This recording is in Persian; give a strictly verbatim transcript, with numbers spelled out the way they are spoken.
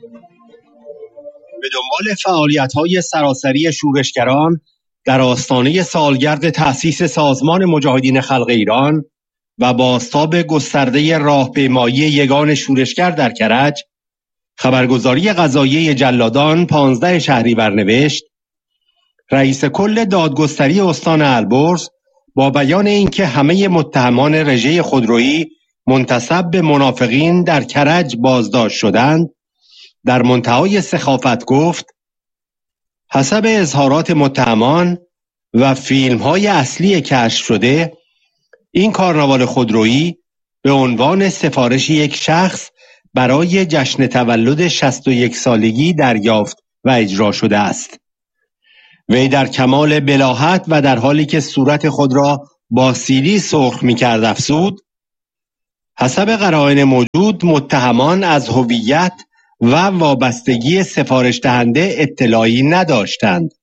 به دنبال فعالیت‌های سراسری شورشگران در آستانه سالگرد تأسیس سازمان مجاهدین خلق ایران و بازتاب گسترده راهپیمایی یگان شورشگر در کرج، خبرگزاری قضاییه جلادان پانزده شهریور نوشت: رئیس کل دادگستری استان البرز با بیان اینکه همه متهمان رژه خودرویی منتسب به منافقین در کرج بازداشت شدند، در منتهای سخافت گفت: حسب اظهارات متهمان و فیلم‌های اصلی کشف شده، این کارناوال خودرویی به عنوان سفارش یک شخص برای جشن تولد شصت و یک سالگی دریافت و اجرا شده است. وی در کمال بلاهت و در حالی که صورت خود را با سیلی سرخ می‌کرد افزود: حسب قرائن موجود متهمان از هویت و وابستگی سفارش دهنده اطلاعی نداشتند.